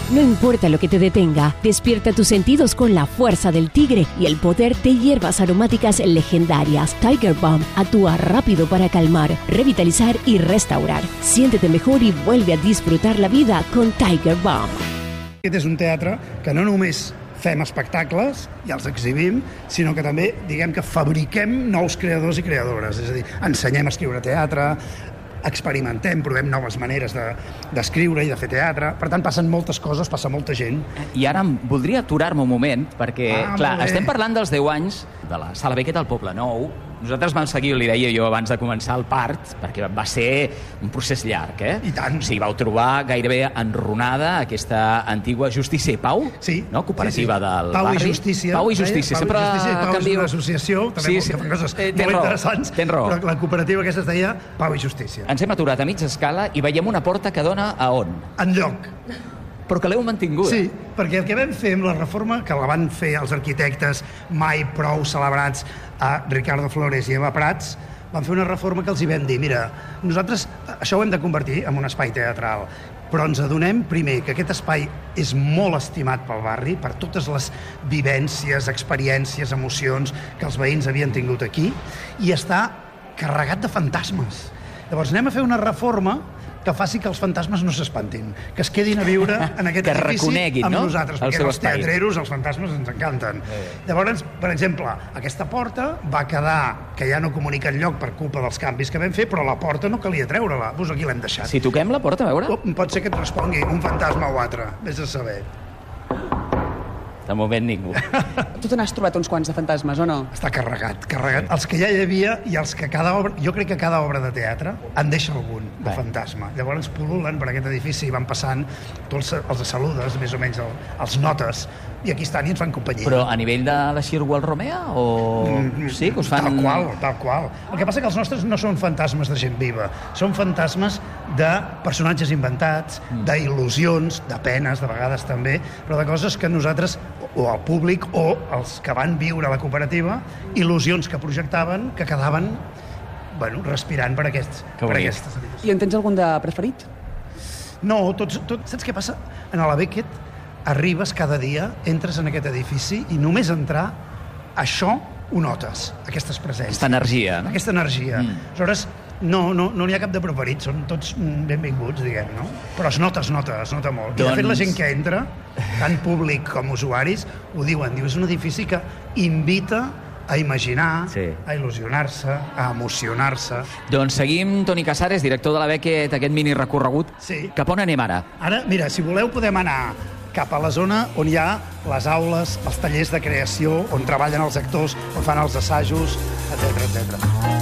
No importa lo que te detenga, despierta tus sentidos con la fuerza del tigre y el poder de hierbas aromáticas legendarias. Tiger Balm actúa rápido para calmar, revitalizar y restaurar. Siéntete mejor y vuelve a disfrutar la vida con Tiger Balm. Aquest és un teatre que no només fem espectacles i els exhibim, sinó que també, diguem que fabriquem nous creadors i creadores. És a dir, ensenyem a escriure teatre, experimentem, provem noves maneres d'escriure i de fer teatre. Per tant, passen moltes coses, passa molta gent. I ara voldria aturar-me un moment, perquè, clar, estem parlant dels 10 anys de la Sala Beckett al Poble Nou. Nosaltres vam seguir, li deia jo abans de començar el part, perquè va ser un procés llarg, eh? I tant. O sigui, vau trobar gairebé enrunada aquesta antiga Justícia i Pau, sí, no? Cooperativa del Pau barri. I Justícia. Pau i Justícia. Sempre Pau és canvio... una associació, també que fa coses molt interessants, però la cooperativa aquesta es deia Pau i Justícia. Ens hem aturat a mitja escala i veiem una porta que dona a on? Enlloc. Però que l'heu mantingut. Sí, perquè el que vam fer amb la reforma, que la van fer els arquitectes mai prou celebrats a Ricardo Flores i Eva Prats, van fer una reforma que els hi vam dir, mira, nosaltres això ho hem de convertir en un espai teatral, però ens adonem, primer, que aquest espai és molt estimat pel barri, per totes les vivències, experiències, emocions que els veïns havien tingut aquí, i està carregat de fantasmes. Llavors anem a fer una reforma que faci que els fantasmes no s'espantin, que es quedin a viure en aquest edifici amb nosaltres, perquè els teatreros, els fantasmes ens encanten. Llavors, per exemple, aquesta porta va quedar que ja no comunica enlloc per culpa dels canvis que vam fer, però la porta no calia treure-la, doncs aquí l'hem deixat. Si toquem la porta, a veure? Pot ser que et respongui un fantasma o altre, vés a saber. De moment ningú. Tu te n'has trobat uns quants de fantasmes, o no? Està carregat, carregat. Els que ja hi havia i els que cada obra... Jo crec que cada obra de teatre en deixa algun de fantasma. Llavors pul·lulen per aquest edifici i van passant, tu els saludes, més o menys els notes, i aquí estan i ens fan companyia. Però a nivell de Xirgu al Romea? O... Sí, que us fan... Tal qual. El que passa que els nostres no són fantasmes de gent viva, són fantasmes de personatges inventats, d'il·lusions, de penes, de vegades també, però de coses que nosaltres, o el públic, o els que van viure a la cooperativa, il·lusions que projectaven, que quedaven, bueno, respirant per aquestes habitacions. I en tens algun de preferit? No, saps què passa? En la Beckett arribes cada dia, entres en aquest edifici i només entrar, això ho notes, aquestes presències. Aquesta energia, no? Aquesta energia. Aleshores, no n'hi ha cap de preferit, són tots benvinguts, diguem, no? Però es nota molt. I de fet la gent que entra, tant públic com usuaris, ho diuen, és un edifici que invita a imaginar, a il·lusionar-se, a emocionar-se. Doncs seguim, Toni Casares, director de la Beckett, aquest mini recorregut. Sí. Cap on anem ara? Ara, mira, si voleu podem anar cap a la zona on hi ha les aules, els tallers de creació, on treballen els actors, on fan els assajos, etc.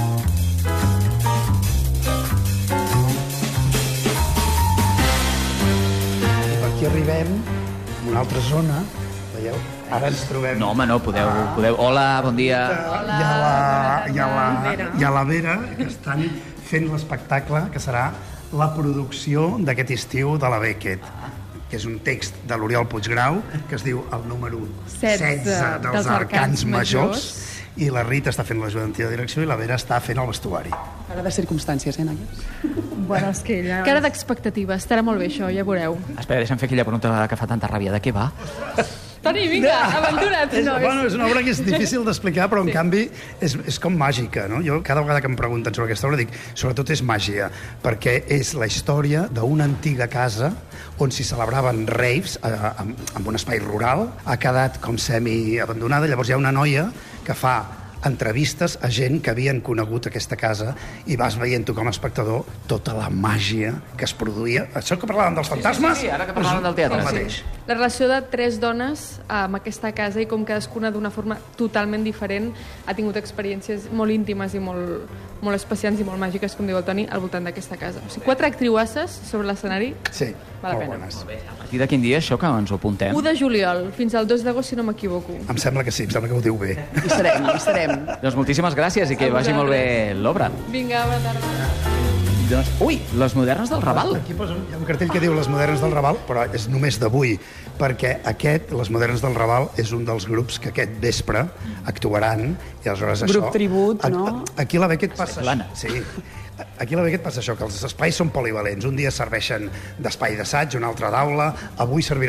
I per aquí arribem a una altra zona, veieu? Ara ens trobem... No, home, no, podeu... Hola, bon dia. I a la Vera, que estan fent l'espectacle, que serà la producció d'aquest estiu de la Beckett, que és un text de l'Oriol Puiggrau, que es diu el número 16 dels Arcans Majors, i la Rita està fent l'ajudantia de direcció i la Vera està fent el vestuari. Cara de circumstàncies, noies? Bueno, és que ella... Cara d'expectativa, estarà molt bé això, ja veureu. Espera, deixa'm fer aquella pregunta que fa tanta ràbia. De què va? Toni, vinga, aventura't! És una obra que és difícil d'explicar, però en canvi és com màgica, no? Jo cada vegada que em pregunten sobre aquesta obra dic, sobretot és màgia, perquè és la història d'una antiga casa on s'hi celebraven raves en un espai rural, ha quedat com semi-abandonada, llavors hi ha una noia que fa entrevistes a gent que havien conegut aquesta casa i vas veient tu com a espectador tota la màgia que es produïa. Això que parlàvem dels fantasmes? Sí, ara que parlàvem del teatre. El mateix. La relació de 3 dones amb aquesta casa i com cadascuna d'una forma totalment diferent ha tingut experiències molt íntimes i molt especials i molt màgiques, com diu el Toni, al voltant d'aquesta casa. O sigui, 4 actriuasses sobre l'escenari, sí, val la pena. bones. A partir de quin dia això que ens ho apuntem? 1 de juliol fins al 2 d'agost, si no m'equivoco. Em sembla que sí, em sembla que ho diu bé. Hi serem. Doncs moltíssimes gràcies i que vagi molt bé l'obra. Vinga, bona tarda. Doncs, ui, les modernes del Raval. Aquí hi ha un cartell que diu Les modernes del Raval, però és només d'avui, perquè Les modernes del Raval és un dels grups que aquest vespre actuaran, i aleshores això... Grup tribut, no? Aquí a la Beckett passa això. Sí. Aquí a la Beckett passa això, que els espais són polivalents. Un dia serveixen d'espai d'assaig, un altre d'aula, avui serviran